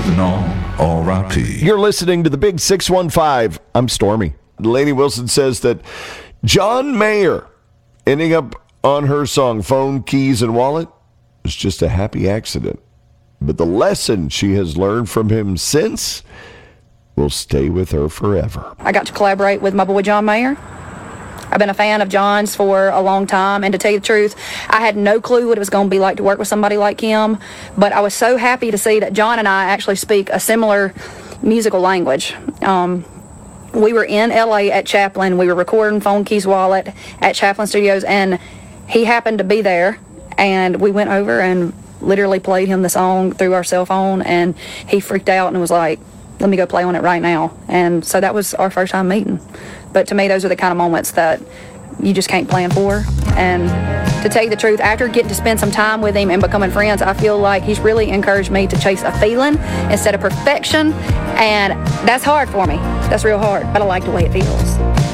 Moving on, R.I.P. You're listening to the Big 615. I'm Stormy. Lainey Wilson says that John Mayer ending up on her song Phone, Keys, and Wallet was just a happy accident. But the lesson she has learned from him since will stay with her forever. I got to collaborate with my boy John Mayer. I've been a fan of John's for a long time, and to tell you the truth, I had no clue what it was going to be like to work with somebody like him, but I was so happy to see that John and I actually speak a similar musical language. We were in LA at Chaplin. We were recording Phone, Keys, Wallet at Chaplin Studios, and he happened to be there, and we went over and literally played him the song through our cell phone, and he freaked out and was like, let me go play on it right now. And so that was our first time meeting. But to me, those are the kind of moments that you just can't plan for. And to tell you the truth, after getting to spend some time with him and becoming friends, I feel like he's really encouraged me to chase a feeling instead of perfection. And that's hard for me. That's real hard, but I like the way it feels.